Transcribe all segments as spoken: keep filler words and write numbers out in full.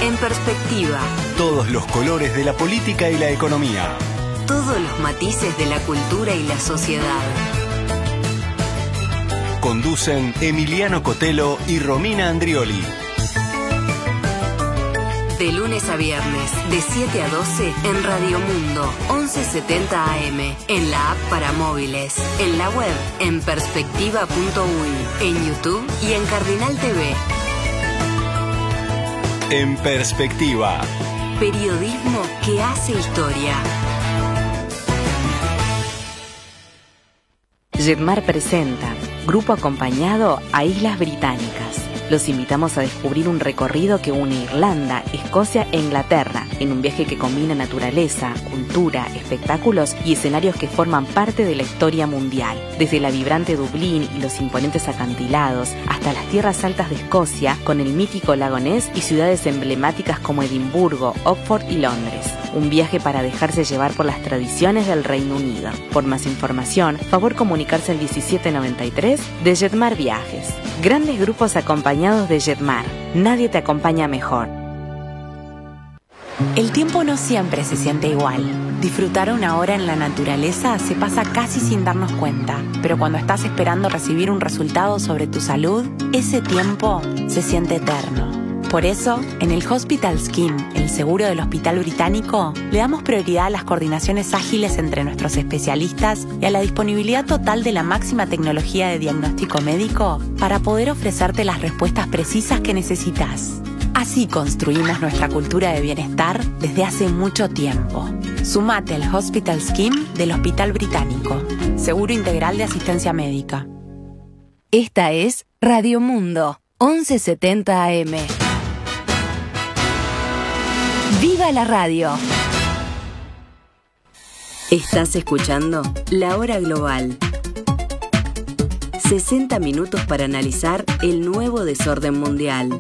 En perspectiva. Todos los colores de la política y la economía. Todos los matices de la cultura y la sociedad. Conducen Emiliano Cotelo y Romina Andrioli. De lunes a viernes, de siete a doce, en Radio Mundo, once setenta A M, en la app para móviles, en la web, en perspectiva punto uy, en YouTube y en Cardinal T V. En perspectiva. Periodismo que hace historia. Jetmar presenta Grupo Acompañado a Islas Británicas. Los invitamos a descubrir un recorrido que une Irlanda, Escocia e Inglaterra, en un viaje que combina naturaleza, cultura, espectáculos y escenarios que forman parte de la historia mundial. Desde la vibrante Dublín y los imponentes acantilados, hasta las tierras altas de Escocia, con el mítico lago Ness y ciudades emblemáticas como Edimburgo, Oxford y Londres. Un viaje para dejarse llevar por las tradiciones del Reino Unido. Por más información, favor comunicarse al diecisiete noventa y tres de Jetmar Viajes. Grandes grupos acompañados de Jetmar. Nadie te acompaña mejor. El tiempo no siempre se siente igual. Disfrutar una hora en la naturaleza se pasa casi sin darnos cuenta, pero cuando estás esperando recibir un resultado sobre tu salud, ese tiempo se siente eterno. Por eso, en el Hospital Skin, el seguro del Hospital Británico, le damos prioridad a las coordinaciones ágiles entre nuestros especialistas y a la disponibilidad total de la máxima tecnología de diagnóstico médico para poder ofrecerte las respuestas precisas que necesitas. Así construimos nuestra cultura de bienestar desde hace mucho tiempo. Sumate al Hospital Skin del Hospital Británico, seguro integral de asistencia médica. Esta es Radio Mundo, once setenta A M. ¡Viva la radio! Estás escuchando La Hora Global. sesenta minutos para analizar el nuevo desorden mundial.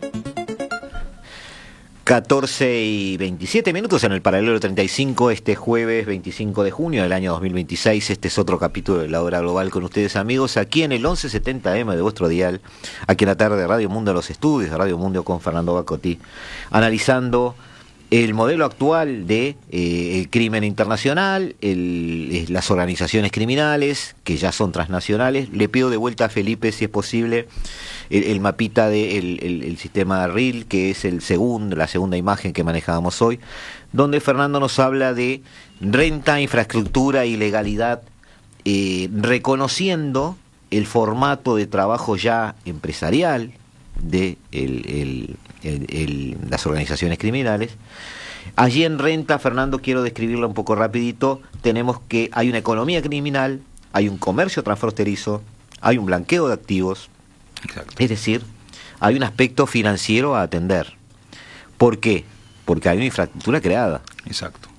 catorce y veintisiete minutos en el paralelo treinta y cinco, este jueves veinticinco de junio del año dos mil veintiséis. Este es otro capítulo de La Hora Global con ustedes, amigos, aquí en el once setenta A M de vuestro dial, aquí en la tarde de Radio Mundo, los estudios de Radio Mundo con Fernando Bacoti, analizando el modelo actual de eh, el crimen internacional, el, las organizaciones criminales, que ya son transnacionales. Le pido de vuelta a Felipe, si es posible, el, el mapita del de el, el sistema R I L, que es el segundo, la segunda imagen que manejábamos hoy, donde Fernando nos habla de renta, infraestructura y legalidad, eh, reconociendo el formato de trabajo ya empresarial de el, el, el, el, las organizaciones criminales. Allí en renta, Fernando, quiero describirlo un poco rapidito. Tenemos que hay una economía criminal, hay un comercio transfronterizo, hay un blanqueo de activos. Exacto. Es decir, hay un aspecto financiero a atender. ¿Por qué? Porque hay una infraestructura creada. Exacto.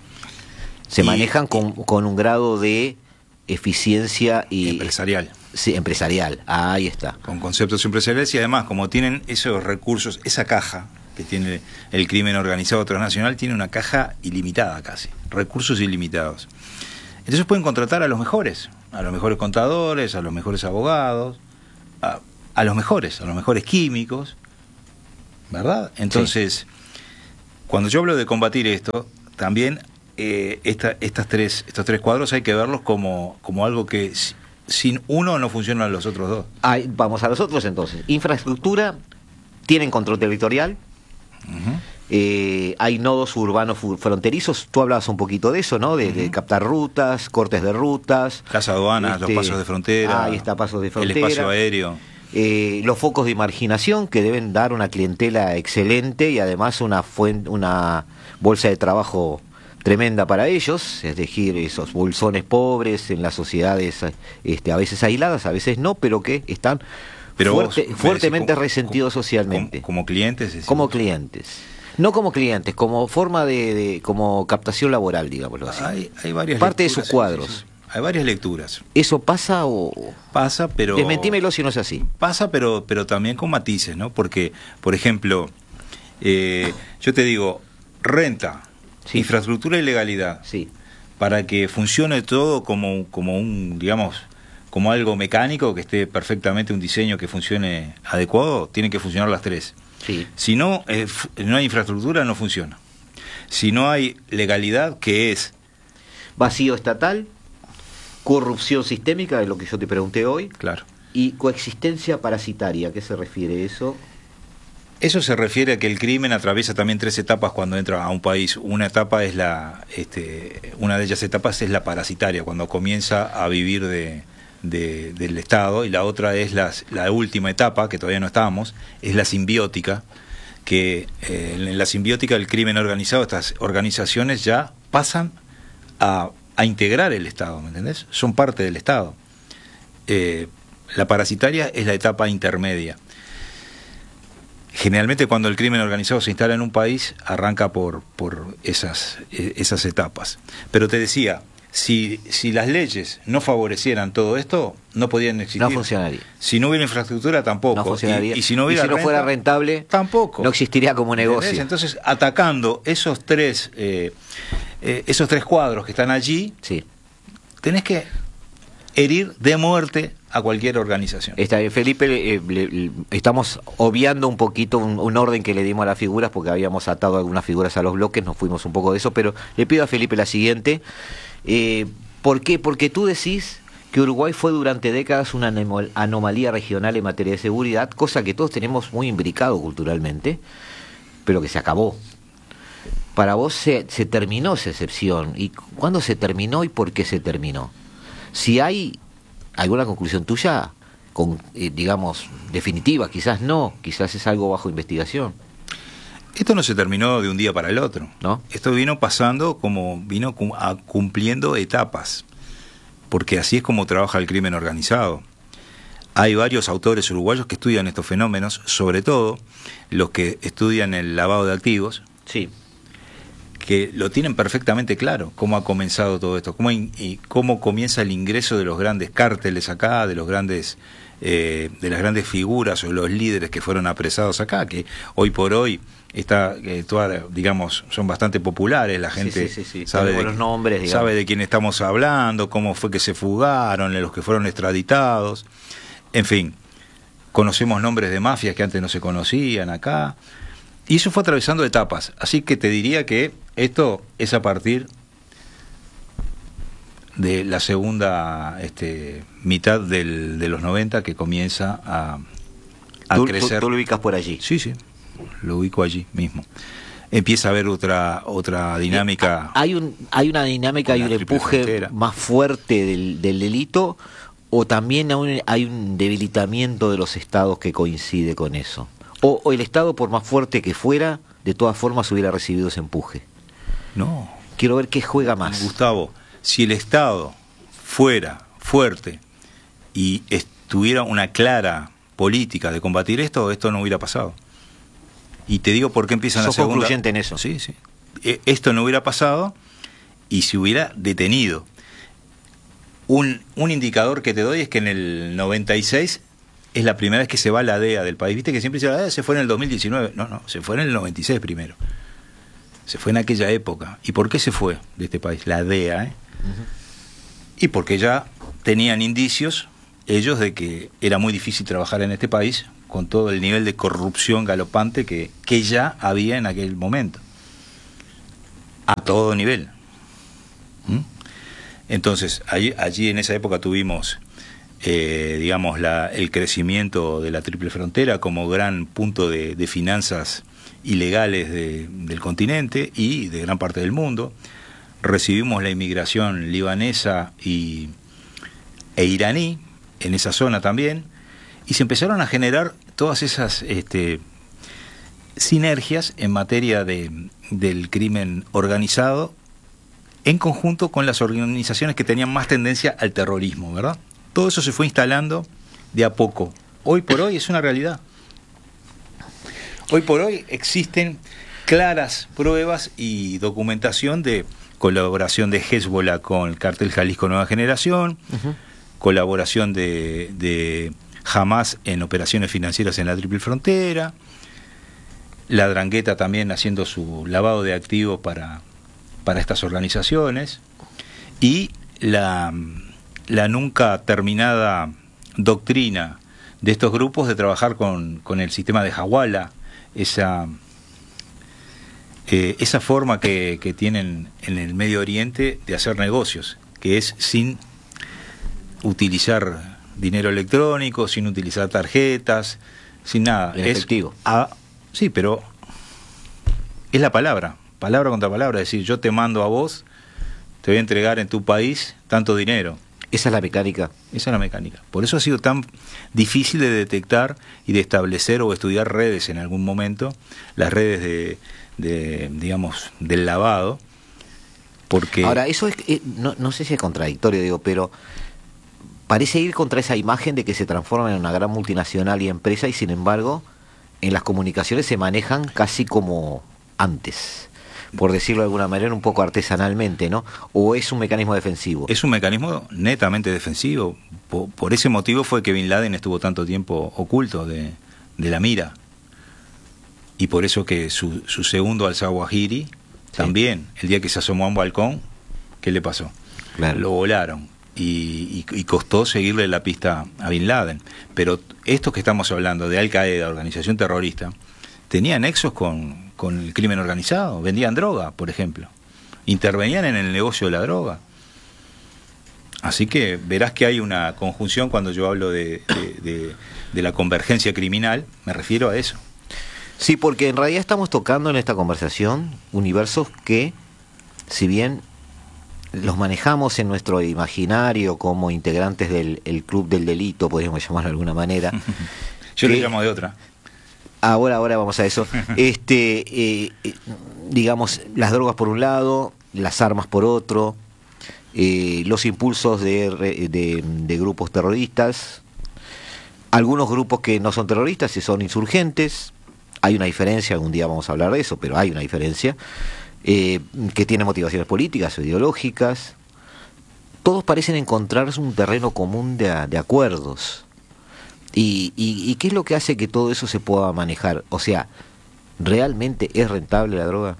Se y, manejan con, con un grado de eficiencia y empresarial. Sí, empresarial, ahí está. Con conceptos empresariales y además, como tienen esos recursos, esa caja que tiene el crimen organizado transnacional, tiene una caja ilimitada casi, recursos ilimitados. Entonces pueden contratar a los mejores, a los mejores contadores, a los mejores abogados, a, a los mejores, a los mejores químicos, ¿verdad? Entonces, sí. Cuando yo hablo de combatir esto, también eh, esta, estas tres, estos tres cuadros hay que verlos como, como algo que sin uno no funcionan los otros dos. Ay, vamos a los otros entonces. Infraestructura, tienen control territorial, uh-huh. eh, hay nodos urbanos fronterizos, tú hablabas un poquito de eso, ¿no? De, uh-huh. de captar rutas, cortes de rutas. Las aduanas, este, los pasos de frontera. Ahí está, pasos de frontera. El espacio aéreo. Eh, los focos de marginación que deben dar una clientela excelente y además una fuente, una bolsa de trabajo tremenda para ellos, es decir, esos bolsones pobres en las sociedades este, a veces aisladas, a veces no, pero que están pero fuerte, vos, fuertemente decís, como, resentidos como, socialmente. Como, como clientes. Decimos. Como clientes. No como clientes, como forma de, de como captación laboral, digámoslo así. Hay, hay varias Parte lecturas, de sus cuadros. Sí, sí. Hay varias lecturas. ¿Eso pasa o...? Pasa, pero... Desmentímelo si no es así. Pasa, pero, pero también con matices, ¿no? Porque, por ejemplo, eh, yo te digo, renta... Sí. Infraestructura y legalidad. Sí. Para que funcione todo como, como un, digamos, como algo mecánico, que esté perfectamente un diseño que funcione adecuado, tienen que funcionar las tres. Sí. Si no, eh, no hay infraestructura, no funciona. Si no hay legalidad, ¿qué es? Vacío estatal, corrupción sistémica, es lo que yo te pregunté hoy. Claro. Y coexistencia parasitaria, ¿a qué se refiere eso? Eso se refiere a que el crimen atraviesa también tres etapas cuando entra a un país. Una etapa es la, este, una de ellas etapas es la parasitaria, cuando comienza a vivir de, de, del Estado, y la otra es la, la última etapa, que todavía no estamos, es la simbiótica, que eh, en la simbiótica del crimen organizado, estas organizaciones ya pasan a, a integrar el Estado, ¿me entendés? Son parte del Estado. Eh, la parasitaria es la etapa intermedia. Generalmente cuando el crimen organizado se instala en un país, arranca por, por esas, esas etapas. Pero te decía, si, si las leyes no favorecieran todo esto, no podían existir. No funcionaría. Si no hubiera infraestructura, tampoco. No funcionaría. Y, y si no, hubiera y si no renta, fuera rentable, tampoco. No existiría como negocio. ¿Entendés? Entonces, atacando esos tres, eh, eh, esos tres cuadros que están allí, sí. tenés que herir de muerte a cualquier organización. Está bien, Felipe, eh, le, le, estamos obviando un poquito un, un orden que le dimos a las figuras, porque habíamos atado algunas figuras a los bloques, nos fuimos un poco de eso, pero le pido a Felipe la siguiente. Eh, ¿Por qué? Porque tú decís que Uruguay fue durante décadas una anomalía regional en materia de seguridad, cosa que todos tenemos muy imbricado culturalmente, pero que se acabó. Para vos se, se terminó esa excepción. ¿Y cuándo se terminó y por qué se terminó? Si hay alguna conclusión tuya, con, eh, digamos, definitiva, quizás no, quizás es algo bajo investigación. Esto no se terminó de un día para el otro, ¿no? Esto vino pasando como vino cum- a cumpliendo etapas, porque así es como trabaja el crimen organizado. Hay varios autores uruguayos que estudian estos fenómenos, sobre todo los que estudian el lavado de activos. Sí. Que lo tienen perfectamente claro, cómo ha comenzado todo esto, cómo, in, y cómo comienza el ingreso de los grandes cárteles acá, de los grandes, eh, de las grandes figuras o los líderes que fueron apresados acá, que hoy por hoy está, eh, toda, digamos, son bastante populares, la gente sí, sí, sí, sí. sabe, de, los nombres, sabe de quién estamos hablando, cómo fue que se fugaron, los que fueron extraditados, en fin, conocemos nombres de mafias que antes no se conocían acá. Y eso fue atravesando etapas, así que te diría que esto es a partir de la segunda este, mitad del, de los noventa que comienza a, a ¿Tú, crecer. ¿Tú, tú lo ubicas por allí? Sí, sí, lo ubico allí mismo. Empieza a haber otra otra dinámica. ¿Hay, un, hay una dinámica y un empuje frontera. más fuerte del, del delito, o también hay un debilitamiento de los estados que coincide con eso? O, o el Estado, por más fuerte que fuera, de todas formas hubiera recibido ese empuje. No. Quiero ver qué juega más. Gustavo, si el Estado fuera fuerte y tuviera una clara política de combatir esto, esto no hubiera pasado. Y te digo por qué empiezan la segunda... ¿Sos concluyente en eso? Sí, sí. Esto no hubiera pasado y se hubiera detenido. Un, un indicador que te doy es que en el noventa y seis... es la primera vez que se va la D E A del país. Viste que siempre dice, la D E A se fue en el dos mil diecinueve. No, no, se fue en el noventa y seis primero. Se fue en aquella época. ¿Y por qué se fue de este país? La D E A, ¿eh? Uh-huh. Y porque ya tenían indicios ellos de que era muy difícil trabajar en este país con todo el nivel de corrupción galopante que, que ya había en aquel momento. A todo nivel. ¿Mm? Entonces, allí, allí en esa época tuvimos... Eh, digamos, la, el crecimiento de la Triple Frontera como gran punto de, de finanzas ilegales de, del continente y de gran parte del mundo. Recibimos la inmigración libanesa y, e iraní en esa zona también, y se empezaron a generar todas esas este, sinergias en materia de, del crimen organizado en conjunto con las organizaciones que tenían más tendencia al terrorismo, ¿verdad? Todo eso se fue instalando de a poco. Hoy por hoy es una realidad. Hoy por hoy existen claras pruebas y documentación de colaboración de Hezbollah con el Cártel Jalisco Nueva Generación, uh-huh. colaboración de, de Hamas en operaciones financieras en la Triple Frontera, la Drangheta también haciendo su lavado de activos para, para estas organizaciones, y la... la nunca terminada doctrina de estos grupos de trabajar con, con el sistema de Hawala esa, eh, esa forma que, que tienen en el Medio Oriente de hacer negocios, que es sin utilizar dinero electrónico, sin utilizar tarjetas, sin nada. En es efectivo. A, sí, pero es la palabra, palabra contra palabra, es decir, yo te mando a vos, te voy a entregar en tu país tanto dinero. Esa es la mecánica. Esa es la mecánica. Por eso ha sido tan difícil de detectar y de establecer o estudiar redes en algún momento, las redes de, de digamos, del lavado, porque... Ahora, eso es, eh, no, no sé si es contradictorio, digo, pero parece ir contra esa imagen de que se transforma en una gran multinacional y empresa y sin embargo en las comunicaciones se manejan casi como antes, por decirlo de alguna manera, un poco artesanalmente, ¿no? ¿O es un mecanismo defensivo? Es un mecanismo netamente defensivo. Por, por ese motivo fue que Bin Laden estuvo tanto tiempo oculto de, de la mira. Y por eso que su, su segundo al-Zawahiri, sí, también, el día que se asomó a un balcón, ¿qué le pasó? Claro. Lo volaron. Y, y, y costó seguirle la pista a Bin Laden. Pero estos que estamos hablando, de Al-Qaeda, organización terrorista, tenían nexos con, con el crimen organizado, vendían droga, por ejemplo, intervenían en el negocio de la droga. Así que verás que hay una conjunción cuando yo hablo de, de, de, de la convergencia criminal, me refiero a eso. Sí, porque en realidad estamos tocando en esta conversación universos que, si bien los manejamos en nuestro imaginario como integrantes del el club del delito, podríamos llamarlo de alguna manera. Yo que, le llamo de otra. Ahora, ahora vamos a eso. este, eh, eh, digamos, las drogas por un lado, las armas por otro, eh, los impulsos de, de, de grupos terroristas, algunos grupos que no son terroristas y son insurgentes. Hay una diferencia, algún día vamos a hablar de eso, pero hay una diferencia. Eh, que tiene motivaciones políticas o ideológicas. Todos parecen encontrarse un terreno común de, de acuerdos. Y, y, ¿Y qué es lo que hace que todo eso se pueda manejar? O sea, ¿realmente es rentable la droga?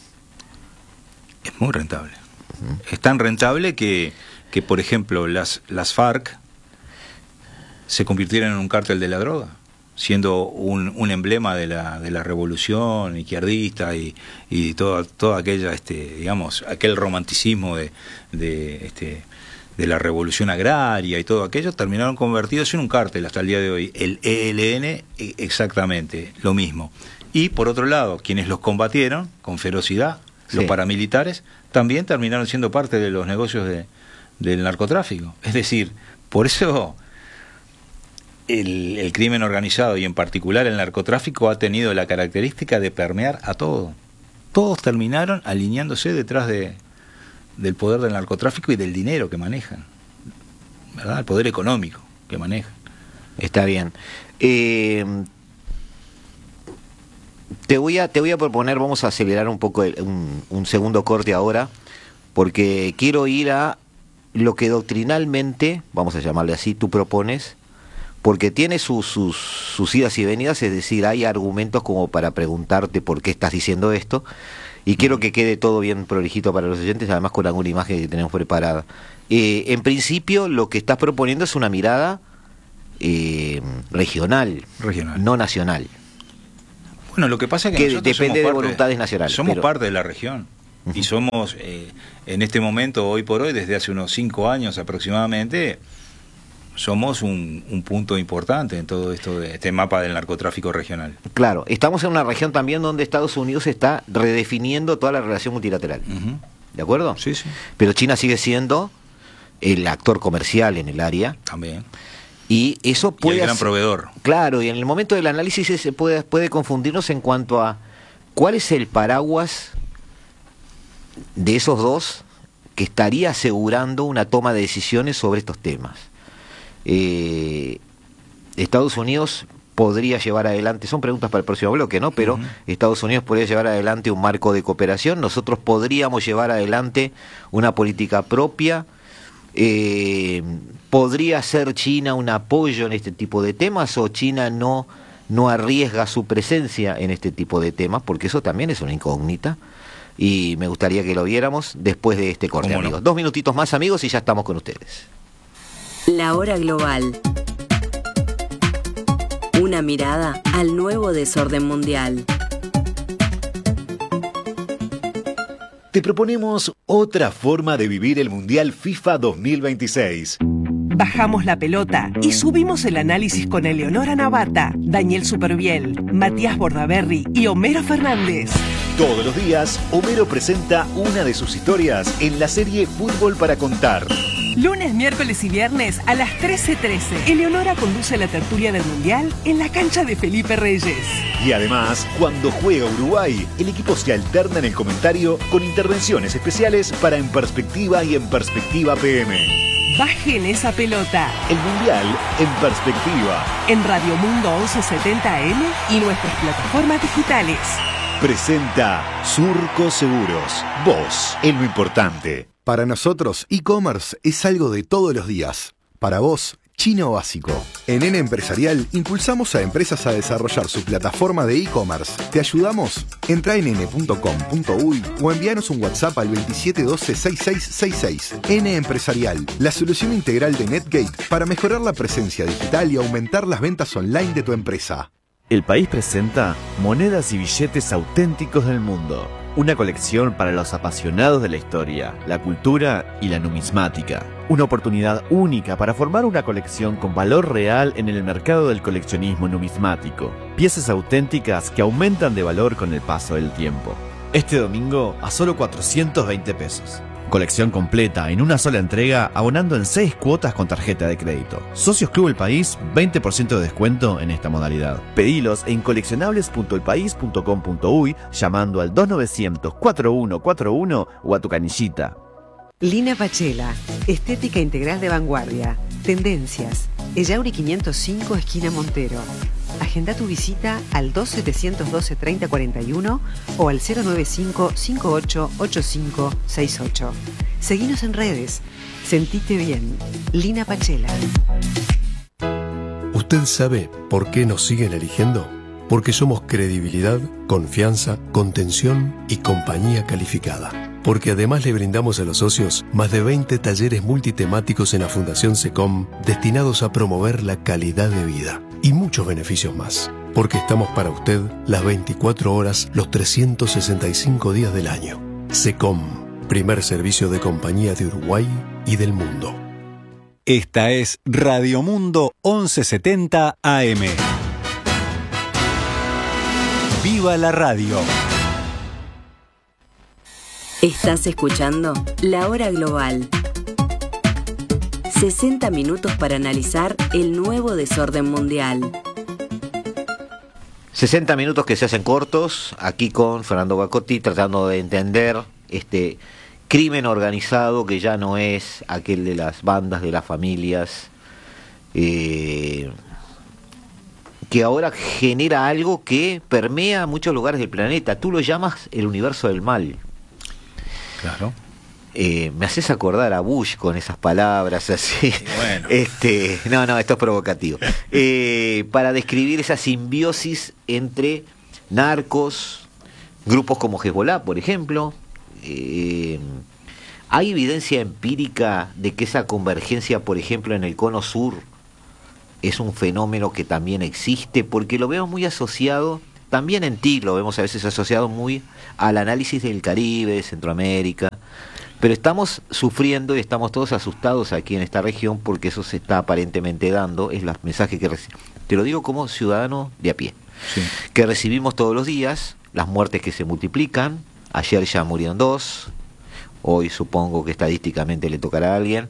Es muy rentable. Uh-huh. Es tan rentable que, que por ejemplo, las, las FARC se convirtieron en un cártel de la droga, siendo un, un emblema de la, de la revolución izquierdista y, y toda, toda aquella, este, digamos, aquel romanticismo de, de, este, de la revolución agraria y todo aquello, terminaron convertidos en un cártel hasta el día de hoy. El E L N exactamente lo mismo. Y por otro lado, quienes los combatieron con ferocidad, sí, los paramilitares, también terminaron siendo parte de los negocios de, del narcotráfico. Es decir, por eso El, el crimen organizado y en particular el narcotráfico ha tenido la característica de permear a todo. Todos terminaron alineándose detrás de, del poder del narcotráfico y del dinero que manejan, ¿verdad? El poder económico que manejan. Está bien. Eh, te voy a te voy a proponer, vamos a acelerar un poco el, un, un segundo corte ahora, porque quiero ir a lo que doctrinalmente, vamos a llamarle así, tú propones, porque tiene sus, sus, sus idas y venidas, es decir, hay argumentos como para preguntarte por qué estás diciendo esto, y quiero que quede todo bien prolijito para los oyentes, además con alguna imagen que tenemos preparada. Eh, en principio, lo que estás proponiendo es una mirada eh, regional, regional, no nacional. Bueno, lo que pasa es que, que nosotros depende somos de parte, voluntades nacionales. Somos pero... parte de la región. Uh-huh. Y somos, eh, en este momento, hoy por hoy, desde hace unos cinco años aproximadamente, somos un, un punto importante en todo esto de este mapa del narcotráfico regional. Claro, estamos en una región también donde Estados Unidos está redefiniendo toda la relación multilateral. Uh-huh. ¿De acuerdo? Sí, sí. Pero China sigue siendo el actor comercial en el área. También. Y eso puede... Y el gran hacer, proveedor. Claro, y en el momento del análisis se puede, puede confundirnos en cuanto a cuál es el paraguas de esos dos que estaría asegurando una toma de decisiones sobre estos temas. Eh, Estados Unidos podría llevar adelante, son preguntas para el próximo bloque, ¿no? Pero uh-huh. Estados Unidos podría llevar adelante un marco de cooperación, nosotros podríamos llevar adelante una política propia, eh, podría ser China un apoyo en este tipo de temas o China no, no arriesga su presencia en este tipo de temas, porque eso también es una incógnita y me gustaría que lo viéramos después de este corte, amigos. No? Dos minutitos más, amigos, y ya estamos con ustedes. La hora global. Una Una mirada al nuevo desorden mundial. Te proponemos otra forma de vivir el Mundial FIFA dos mil veintiséis. Bajamos la pelota y subimos el análisis con Eleonora Navata, Daniel Superviel, Matías Bordaberry y Homero Fernández. Todos los días, Homero presenta una de sus historias en la serie Fútbol para Contar. Lunes, miércoles y viernes a las trece trece. Eleonora conduce la tertulia del Mundial en la cancha de Felipe Reyes. Y además, cuando juega Uruguay, el equipo se alterna en el comentario con intervenciones especiales para En Perspectiva y En Perspectiva P M. Bajen esa pelota. El Mundial en Perspectiva. En Radio Mundo once setenta A M y nuestras plataformas digitales. Presenta Surco Seguros. Vos es lo importante. Para nosotros, e-commerce es algo de todos los días. Para vos, chino básico. En N Empresarial impulsamos a empresas a desarrollar su plataforma de e-commerce. ¿Te ayudamos? Entra en ene punto com punto uy o envíanos un WhatsApp al veintisiete doce sesenta y seis sesenta y seis. N Empresarial, la solución integral de NetGate para mejorar la presencia digital y aumentar las ventas online de tu empresa. El País presenta Monedas y billetes auténticos del mundo. Una colección para los apasionados de la historia, la cultura y la numismática. Una oportunidad única para formar una colección con valor real en el mercado del coleccionismo numismático. Piezas auténticas que aumentan de valor con el paso del tiempo. Este domingo a solo cuatrocientos veinte pesos. Colección completa en una sola entrega, abonando en seis cuotas con tarjeta de crédito. Socios Club El País, veinte por ciento de descuento en esta modalidad. Pedilos en coleccionables punto el país punto com punto uy llamando al dos novecientos cuarenta y uno cuarenta y uno o a tu canillita. Lina Pachela, estética integral de vanguardia, tendencias, Ellauri quinientos cinco, esquina Montero. Agenda tu visita al dos setecientos doce treinta cuarenta y uno o al cero noventa y cinco cincuenta y ocho ochenta y cinco sesenta y ocho. Seguinos en redes. Sentite bien. Lina Pachela. ¿Usted sabe por qué nos siguen eligiendo? Porque somos credibilidad, confianza, contención y compañía calificada. Porque además le brindamos a los socios más de veinte talleres multitemáticos en la Fundación SECOM destinados a promover la calidad de vida y muchos beneficios más. Porque estamos para usted las veinticuatro horas, los trescientos sesenta y cinco días del año. SECOM, primer servicio de compañía de Uruguay y del mundo. Esta es Radio Mundo once setenta A M. ¡Viva la radio! Estás escuchando La Hora Global. sesenta minutos para analizar el nuevo desorden mundial. sesenta minutos que se hacen cortos, aquí con Fernando Bacotti, tratando de entender este crimen organizado que ya no es aquel de las bandas, de las familias, eh, que ahora genera algo que permea muchos lugares del planeta. Tú lo llamas el universo del mal. Claro. Eh, me haces acordar a Bush con esas palabras así. Bueno. Este, no, no, esto es provocativo. Eh, para describir esa simbiosis entre narcos, grupos como Hezbollah, por ejemplo. Eh, hay evidencia empírica de que esa convergencia, por ejemplo, en el cono sur es un fenómeno que también existe, porque lo vemos muy asociado, también en ti lo vemos a veces asociado muy al análisis del Caribe, de Centroamérica. Pero estamos sufriendo y estamos todos asustados aquí en esta región porque eso se está aparentemente dando, es el mensaje que reci- te lo digo como ciudadano de a pie, Sí. que recibimos todos los días, las muertes que se multiplican, ayer ya murieron dos, hoy supongo que estadísticamente le tocará a alguien,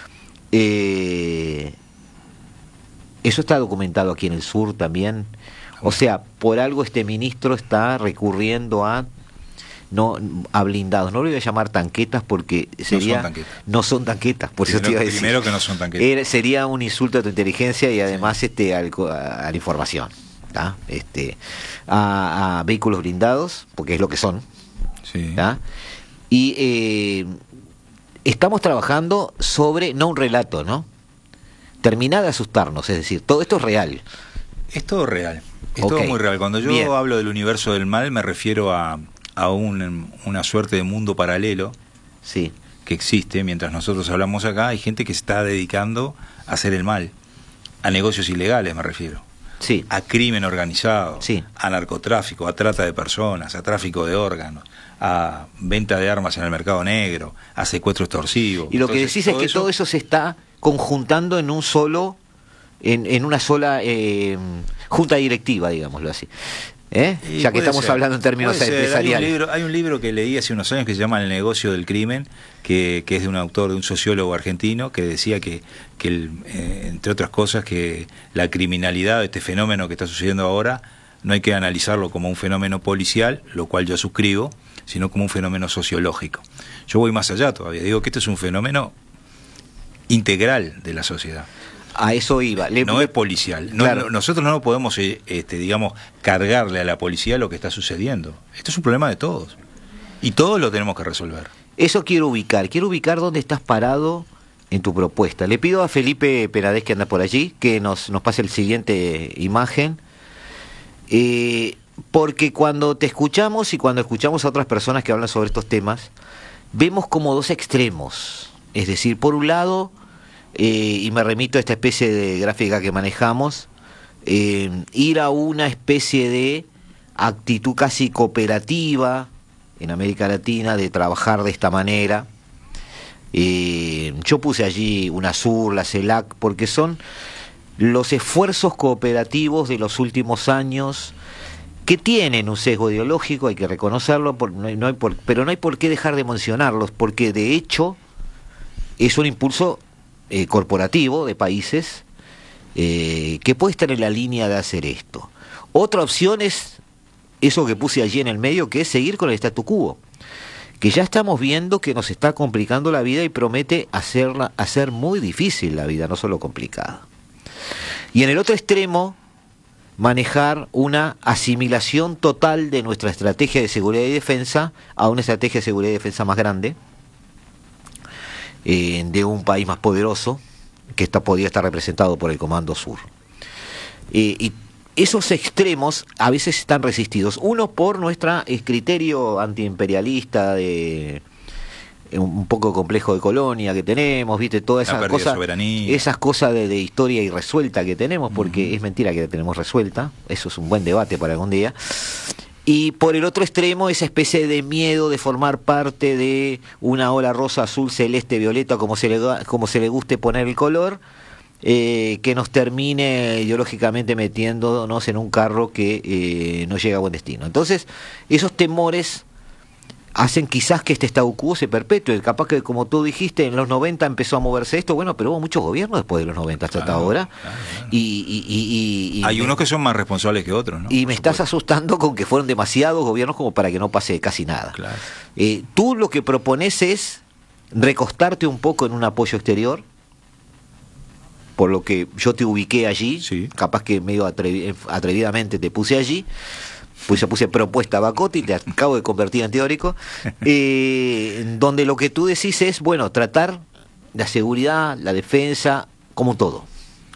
eh, eso está documentado aquí en el sur también, o sea, por algo este ministro está recurriendo a no a blindados, no lo voy a llamar tanquetas porque sería No son tanquetas. no son tanquetas, por eso Primero, te iba a decir. primero que no son tanquetas. Era- sería un insulto a tu inteligencia y además este al co- a, a la información, ¿tá? Este a, a vehículos blindados, porque es lo que son, Sí. ¿tá? Y eh, estamos trabajando sobre no un relato, ¿no? Terminar de asustarnos, es decir, todo esto es real. Es todo real. Es Ok. todo muy real. Cuando yo Bien. hablo del universo del mal, me refiero a, a un, una suerte de mundo paralelo Sí. que existe. Mientras nosotros hablamos acá, hay gente que se está dedicando a hacer el mal. A negocios ilegales, me refiero. sí. a crimen organizado, sí. a narcotráfico, a trata de personas, a tráfico de órganos, a venta de armas en el mercado negro, a secuestro extorsivo. Y lo Entonces, que decís es que eso, todo eso se está conjuntando en un solo, en, en una sola eh, junta directiva, digámoslo así. ¿Eh? Ya que estamos ser, hablando en términos empresariales. Hay un, libro, hay un libro que leí hace unos años que se llama El negocio del crimen, que, que es de un autor, de un sociólogo argentino, que decía que, que el, eh, entre otras cosas, que la criminalidad, este fenómeno que está sucediendo ahora, no hay que analizarlo como un fenómeno policial, lo cual yo suscribo, sino como un fenómeno sociológico. Yo voy más allá todavía, digo que este es un fenómeno integral de la sociedad. A eso iba. Le, no le, es policial. No, claro. no, nosotros no podemos, este, digamos, cargarle a la policía lo que está sucediendo. Esto es un problema de todos. Y todos lo tenemos que resolver. Eso quiero ubicar. Quiero ubicar dónde estás parado en tu propuesta. Le pido a Felipe Penades, que anda por allí, que nos, nos pase el siguiente imagen. Eh, porque cuando te escuchamos y cuando escuchamos a otras personas que hablan sobre estos temas, vemos como dos extremos. Es decir, por un lado... Eh, y me remito a esta especie de gráfica que manejamos, eh, ir a una especie de actitud casi cooperativa en América Latina, de trabajar de esta manera. Eh, yo puse allí UNASUR, la CELAC, porque son los esfuerzos cooperativos de los últimos años que tienen un sesgo ideológico, hay que reconocerlo, por, no hay, no hay por, pero no hay por qué dejar de mencionarlos, porque de hecho es un impulso Eh, corporativo de países eh, que puede estar en la línea de hacer esto. Otra opción es eso que puse allí en el medio, que es seguir con el statu quo, que ya estamos viendo que nos está complicando la vida y promete hacerla, hacer muy difícil la vida, no solo complicada. Y en el otro extremo, manejar una asimilación total de nuestra estrategia de seguridad y defensa a una estrategia de seguridad y defensa más grande, Eh, de un país más poderoso que está, podría estar representado por el Comando Sur. Eh, y esos extremos a veces están resistidos. Uno por nuestro criterio antiimperialista, de eh, un poco complejo de colonia que tenemos, viste, todas esas cosas, esas cosas de, de historia irresuelta que tenemos, porque uh-huh. es mentira que la tenemos resuelta. Eso es un buen debate para algún día. Y por el otro extremo, esa especie de miedo de formar parte de una ola rosa, azul, celeste, violeta, como se le, como se le guste poner el color, eh, que nos termine ideológicamente metiéndonos en un carro que eh, no llega a buen destino. Entonces, esos temores hacen quizás que este statu quo se perpetúe. Capaz que, como tú dijiste, en los noventa empezó a moverse esto, bueno, pero hubo muchos gobiernos después de los noventa hasta claro, ahora. Claro, claro. Y, y, y, y Hay me, unos que son más responsables que otros, ¿no? Y Por me supuesto. estás asustando con que fueron demasiados gobiernos como para que no pase casi nada. Claro. Eh, tú lo que propones es recostarte un poco en un apoyo exterior, por lo que yo te ubiqué allí, sí. capaz que medio atrevi- atrevidamente te puse allí, pues yo puse propuesta Bacotti, te acabo de convertir en teórico, eh, donde lo que tú decís es, bueno, tratar la seguridad, la defensa, como un todo.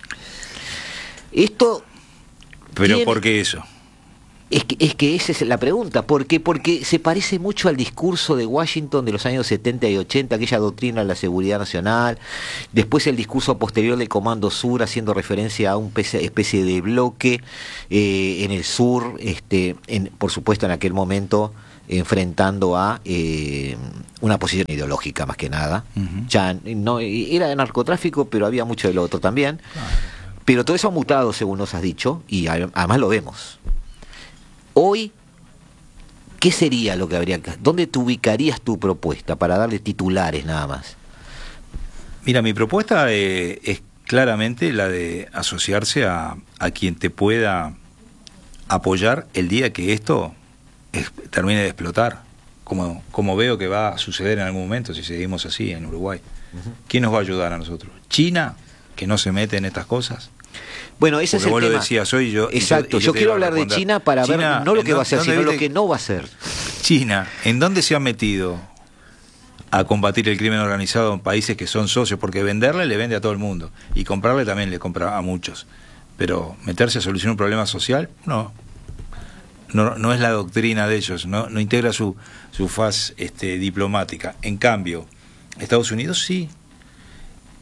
Esto... ¿Pero tiene, por qué eso? Es que, es que esa es la pregunta. ¿Por qué? Porque se parece mucho al discurso de Washington de los años setenta y ochenta, aquella doctrina de la seguridad nacional. Después el discurso posterior del Comando Sur, haciendo referencia a una especie de bloque eh, en el sur, este, en, por supuesto en aquel momento enfrentando a eh, una posición ideológica más que nada. Uh-huh. Ya no era de narcotráfico, pero había mucho de lo otro también. Claro. Pero todo eso ha mutado, según nos has dicho, y además lo vemos. Hoy, ¿qué sería lo que habría que... ¿Dónde te ubicarías tu propuesta para darle titulares nada más? Mira, mi propuesta eh, es claramente la de asociarse a, a quien te pueda apoyar el día que esto es, termine de explotar, como, como veo que va a suceder en algún momento si seguimos así en Uruguay. Uh-huh. ¿Quién nos va a ayudar a nosotros? ¿China, que no se mete en estas cosas? Bueno, ese Porque es el vos tema. lo decías hoy, yo, Exacto, y yo, y yo yo quiero hablar de China para China, ver no lo que va a hacer, sino lo que no va a hacer. China, ¿en dónde se ha metido a combatir el crimen organizado en países que son socios? Porque venderle le vende a todo el mundo y comprarle también le compra a muchos. Pero meterse a solucionar un problema social, no. No, no es la doctrina de ellos, no, no integra su, su faz este, diplomática. En cambio, Estados Unidos sí.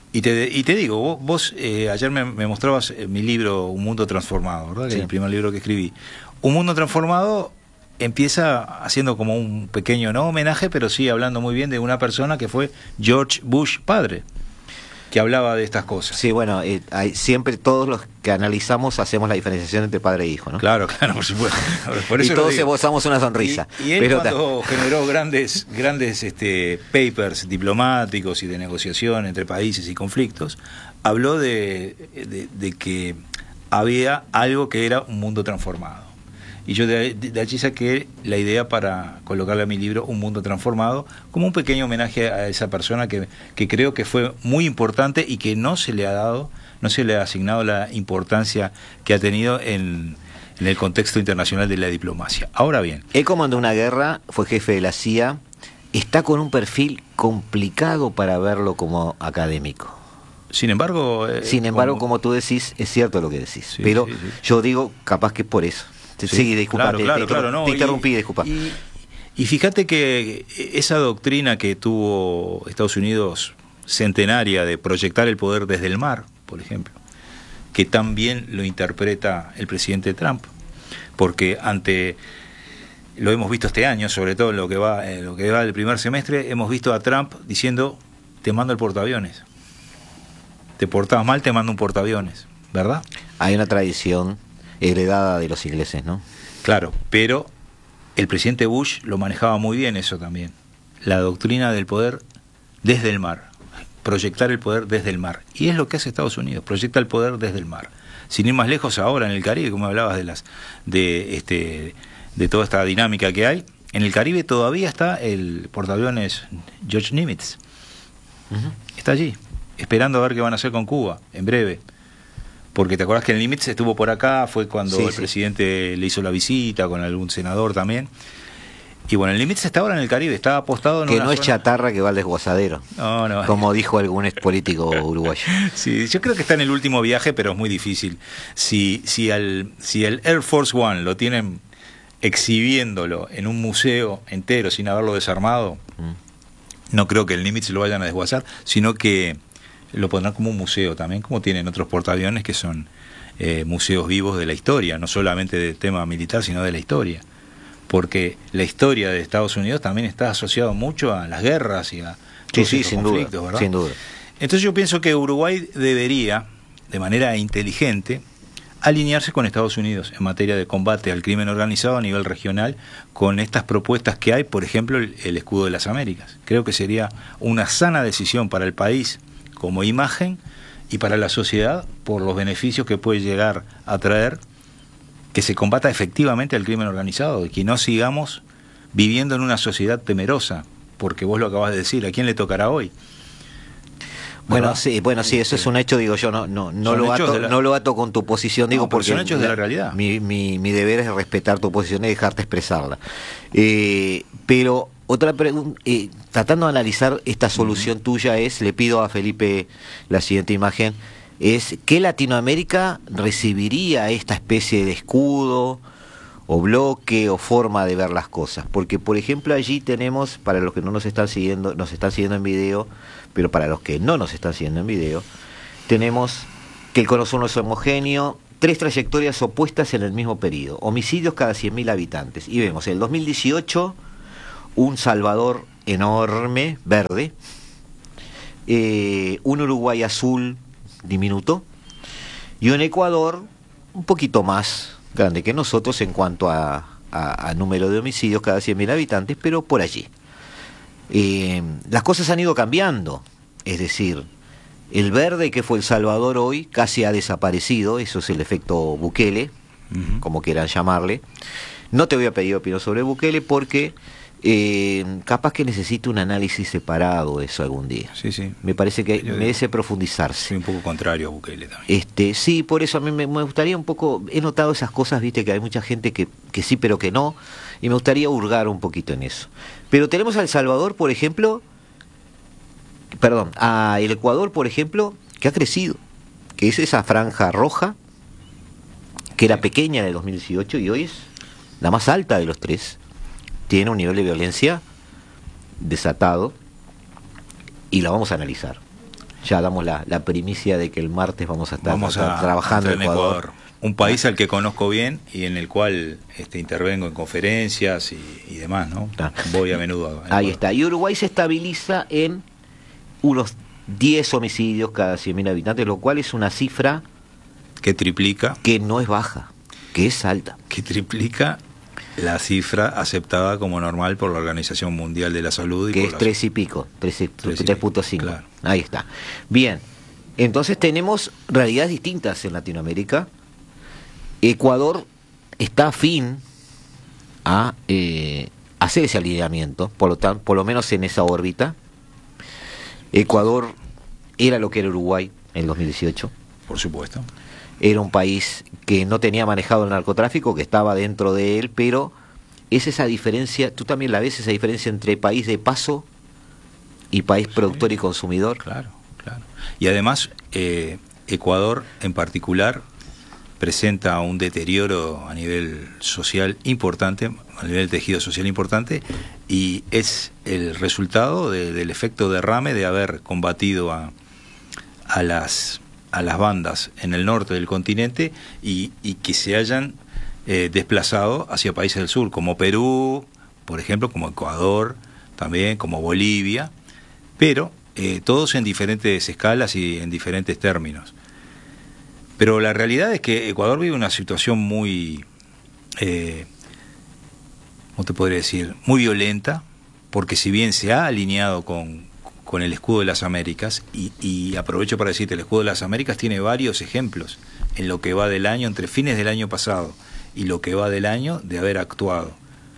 Y te, y te digo, vos, vos eh, ayer me, me mostrabas eh, mi libro Un Mundo Transformado, ¿verdad? Que Sí. es el primer libro que escribí. Un Mundo Transformado empieza haciendo como un pequeño, no homenaje, pero sí hablando muy bien de una persona que fue George Bush padre, que hablaba de estas cosas. Sí, bueno, eh, hay, siempre todos los que analizamos hacemos la diferenciación entre padre e hijo, ¿no? Claro, claro, por supuesto. Por eso y lo todos digo. esbozamos una sonrisa. Y, y él pero cuando generó grandes, grandes este, papers diplomáticos y de negociación entre países y conflictos, habló de, de, de que había algo que era un mundo transformado. Y yo de, de, de allí saqué la idea para colocarle a mi libro Un Mundo Transformado como un pequeño homenaje a esa persona que, que creo que fue muy importante y que no se le ha dado, no se le ha asignado la importancia que ha tenido en, en el contexto internacional de la diplomacia. Ahora bien, él comandó una guerra, fue jefe de la C I A, está con un perfil complicado para verlo como académico. Sin embargo... Eh, Sin embargo, como, como tú decís, es cierto lo que decís. Sí, pero sí, sí. yo digo, capaz que es por eso. Sí, sí, disculpa, claro, te, claro, te, claro, no, te interrumpí, y, disculpa. Y, y fíjate que esa doctrina que tuvo Estados Unidos centenaria de proyectar el poder desde el mar, por ejemplo, que también lo interpreta el presidente Trump, porque ante, lo hemos visto este año, sobre todo en lo que va, en lo que va del primer semestre, hemos visto a Trump diciendo, te mando el portaaviones. Te portabas mal, te mando un portaaviones, ¿verdad? Hay una tradición heredada de los ingleses, ¿no? Claro, pero el presidente Bush lo manejaba muy bien eso también. La doctrina del poder desde el mar, proyectar el poder desde el mar. Y es lo que hace Estados Unidos, proyecta el poder desde el mar. Sin ir más lejos ahora en el Caribe, como hablabas de las de este de toda esta dinámica que hay, en el Caribe todavía está el portaaviones George Nimitz. Uh-huh. Está allí, esperando a ver qué van a hacer con Cuba en breve. Porque te acordás que el Nimitz estuvo por acá, fue cuando sí, el sí. presidente le hizo la visita, con algún senador también. Y bueno, el Nimitz está ahora en el Caribe, está apostado en que una no zona... es chatarra que va al desguazadero, no, no. como dijo algún ex político uruguayo. Sí, yo creo que está en el último viaje, pero es muy difícil. Si, si, al, si el Air Force One lo tienen exhibiéndolo en un museo entero sin haberlo desarmado, mm. no creo que el Nimitz lo vayan a desguazar, sino que lo pondrán como un museo también, como tienen otros portaaviones que son eh, museos vivos de la historia, no solamente del tema militar, sino de la historia. Porque la historia de Estados Unidos también está asociada mucho a las guerras y a sí, sí, sin conflictos, duda, ¿verdad? sin duda. Entonces yo pienso que Uruguay debería, de manera inteligente, alinearse con Estados Unidos en materia de combate al crimen organizado a nivel regional, con estas propuestas que hay, por ejemplo, el, el escudo de las Américas. Creo que sería una sana decisión para el país como imagen y para la sociedad por los beneficios que puede llegar a traer que se combata efectivamente el crimen organizado y que no sigamos viviendo en una sociedad temerosa, porque vos lo acabas de decir, ¿a quién le tocará hoy? Bueno, sí, bueno, sí, eso es un hecho, digo yo, no no no lo ato, la... no lo ato con tu posición, digo, no, porque son hechos la, de la realidad. Mi, mi, mi deber es respetar tu posición y dejarte expresarla. Eh, pero otra pregunta, eh, tratando de analizar esta solución uh-huh. tuya es, le pido a Felipe la siguiente imagen, es ¿qué Latinoamérica recibiría esta especie de escudo o bloque o forma de ver las cosas? Porque, por ejemplo, allí tenemos, para los que no nos están siguiendo, nos están siguiendo en video, pero para los que no nos están siguiendo en video, tenemos que el Cono Sur no es homogéneo, tres trayectorias opuestas en el mismo periodo, homicidios cada cien mil habitantes, y vemos en el dos mil dieciocho un Salvador enorme, verde, eh, un Uruguay azul diminuto, y un Ecuador un poquito más grande que nosotros en cuanto a, a, a número de homicidios cada cien mil habitantes, pero por allí. Eh, las cosas han ido cambiando, es decir, el verde que fue El Salvador hoy casi ha desaparecido, eso es el efecto Bukele, uh-huh. como quieran llamarle. No te voy a pedir opinión sobre Bukele porque eh, capaz que necesito un análisis separado de eso algún día. Sí, sí. Me parece que Yo merece profundizarse. Soy un poco contrario a Bukele también. Este, sí, por eso a mí me, me gustaría un poco, he notado esas cosas, viste, que hay mucha gente que, que sí pero que no, y me gustaría hurgar un poquito en eso. Pero tenemos a El Salvador, por ejemplo, perdón, a el Ecuador, por ejemplo, que ha crecido, que es esa franja roja, que era pequeña en el dos mil dieciocho y hoy es la más alta de los tres. Tiene un nivel de violencia desatado y la vamos a analizar. ya damos la, la primicia de que el martes vamos a estar, vamos a, a, trabajando en Ecuador. Ecuador. Un país al que conozco bien y en el cual este, intervengo en conferencias y, y demás, ¿no? Ah. Voy a menudo a Ecuador. Ahí está. Y Uruguay se estabiliza en unos diez homicidios cada cien mil habitantes, lo cual es una cifra que triplica, que no es baja, que es alta. Que triplica la cifra aceptada como normal por la Organización Mundial de la Salud. Y que por es la... tres y pico, tres punto cinco. Claro. Ahí está. Bien, entonces tenemos realidades distintas en Latinoamérica. Ecuador está afín a eh, hacer ese alineamiento, por lo tanto, por lo menos en esa órbita. Ecuador era lo que era Uruguay en dos mil dieciocho. Por supuesto. Era un país que no tenía manejado el narcotráfico, que estaba dentro de él, pero es esa diferencia, tú también la ves, esa diferencia entre país de paso y país sí. productor y consumidor. Claro, claro. Y además, eh, Ecuador en particular presenta un deterioro a nivel social importante, a nivel del tejido social importante, y es el resultado de, del efecto derrame de haber combatido a, a las a las bandas en el norte del continente y, y que se hayan eh, desplazado hacia países del sur, como Perú, por ejemplo, como Ecuador, también como Bolivia, pero eh, todos en diferentes escalas y en diferentes términos. Pero la realidad es que Ecuador vive una situación muy, eh, ¿cómo te podría decir? Muy violenta, porque si bien se ha alineado con, con el escudo de las Américas, y, y aprovecho para decirte, el escudo de las Américas tiene varios ejemplos en lo que va del año, entre fines del año pasado y lo que va del año de haber actuado.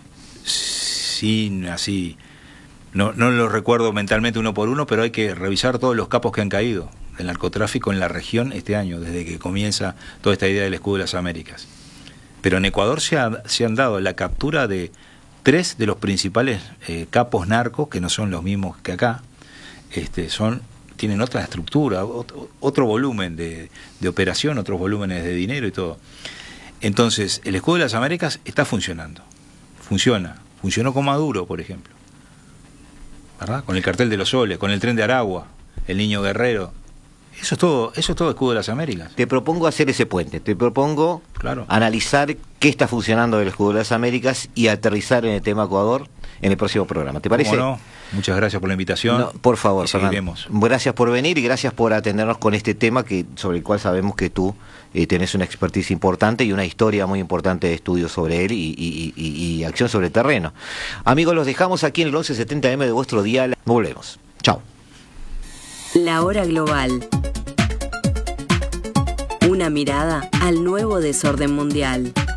Sin así, no, no lo recuerdo mentalmente uno por uno, pero hay que revisar todos los capos que han caído del narcotráfico en la región este año, desde que comienza toda esta idea del escudo de las Américas. Pero en Ecuador se, ha, se han dado la captura de tres de los principales eh, capos narcos, que no son los mismos que acá, este, son, tienen otra estructura, otro, otro volumen de, de operación, otros volúmenes de dinero y todo. Entonces, el escudo de las Américas está funcionando, funciona, funcionó con Maduro, por ejemplo, ¿verdad? Con el cartel de los soles, con el tren de Aragua, el niño guerrero. Eso es todo, eso es todo escudo de las Américas. Te propongo hacer ese puente, te propongo claro. analizar qué está funcionando del escudo de las Américas y aterrizar en el tema Ecuador en el próximo programa. ¿Te parece? ¿Cómo no? Muchas gracias por la invitación. No, por favor, Fernando. Gracias por venir y gracias por atendernos con este tema que sobre el cual sabemos que tú eh, tenés una expertise importante y una historia muy importante de estudio sobre él y, y, y, y acción sobre el terreno. Amigos, los dejamos aquí en el once setenta eme de vuestro dial. Volvemos. Chao. La hora global. Una mirada al nuevo desorden mundial.